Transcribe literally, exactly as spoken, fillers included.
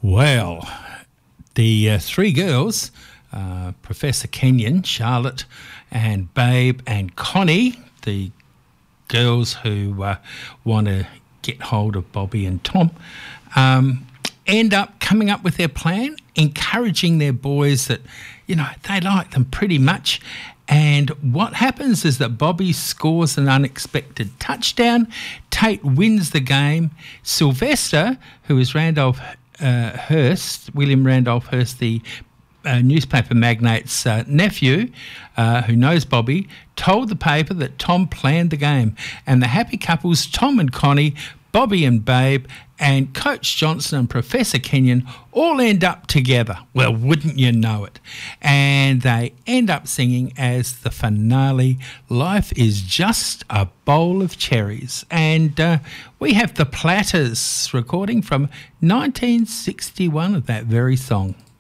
Well, the uh, three girls, uh, Professor Kenyon, Charlotte and Babe and Connie, the girls who uh, want to get hold of Bobby and Tom, um, end up coming up with their plan, encouraging their boys that, you know, they like them pretty much. And what happens is that Bobby scores an unexpected touchdown. Tate wins the game. Sylvester, who is Randolph uh, Hearst, William Randolph Hearst, the uh, newspaper magnate's uh, nephew, uh, who knows Bobby, told the paper that Tom planned the game. And the happy couples, Tom and Connie, Bobby and Babe, and Coach Johnson and Professor Kenyon all end up together. Well, wouldn't you know it? And they end up singing as the finale, Life is Just a Bowl of Cherries. And uh, we have the Platters recording from nineteen sixty-one of that very song.